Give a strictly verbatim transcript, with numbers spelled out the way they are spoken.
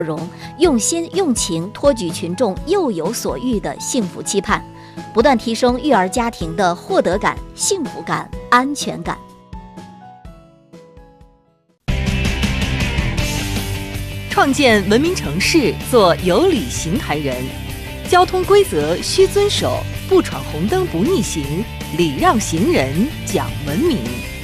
容，用心用情托举群众幼有所欲的幸福期盼，不断提升育儿家庭的获得感、幸福感、安全感。 创建文明城市，做有礼行台人，交通规则需遵守，不闯红灯不逆行，礼让行人讲文明。